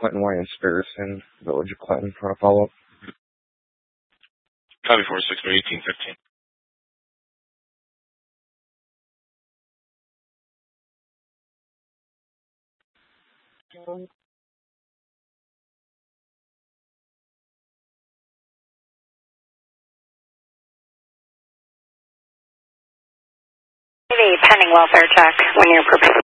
Clinton Y and Spearson, Village of Clinton, for a follow-up. Copy 46 by 1815. Pending welfare check when you're prepared.